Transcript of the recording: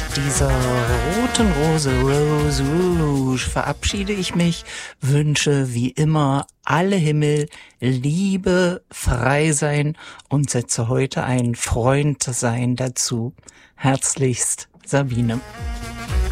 dieser roten Rose, Rose Rouge, verabschiede ich mich, wünsche wie immer alle Himmel, Liebe, frei sein und setze heute ein Freund sein dazu. Herzlichst, Sabine.